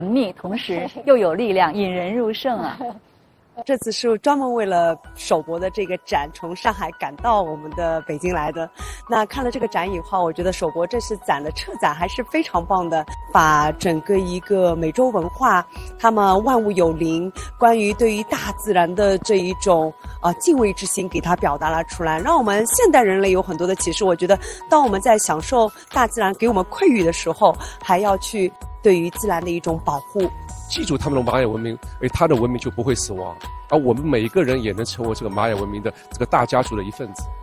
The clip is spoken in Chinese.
密，同时又有力量，引人入胜啊。 这次是专门为了首博的这个展从上海赶到我们的北京来的。那看了这个展以后，我觉得首博这次展的策展还是非常棒的，把整个一个美洲文化，他们万物有灵，关于对于大自然的这一种敬畏之心给它表达了出来，让我们现代人类有很多的启示。我觉得当我们在享受大自然给我们馈予的时候，还要去对于自然的一种保护。 记住他们的玛雅文明，他的文明就不会死亡，而我们每一个人也能成为这个玛雅文明的这个大家族的一份子。